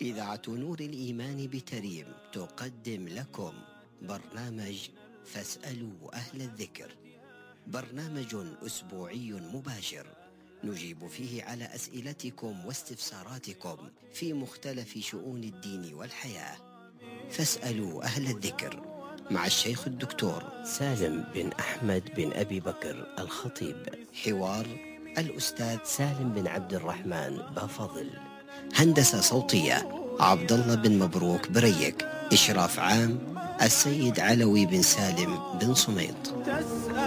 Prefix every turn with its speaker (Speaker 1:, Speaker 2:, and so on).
Speaker 1: إذاعة نور الإيمان بتريم تقدم لكم برنامج فاسألوا أهل الذكر، برنامج أسبوعي مباشر نجيب فيه على أسئلتكم واستفساراتكم في مختلف شؤون الدين والحياة. فاسألوا أهل الذكر مع الشيخ الدكتور سالم بن أحمد بن أبي بكر الخطيب، حوار الأستاذ سالم بن عبد الرحمن بافضل، هندسة صوتية عبد الله بن مبروك بريك، إشراف عام السيد علوي بن سالم بن صميط.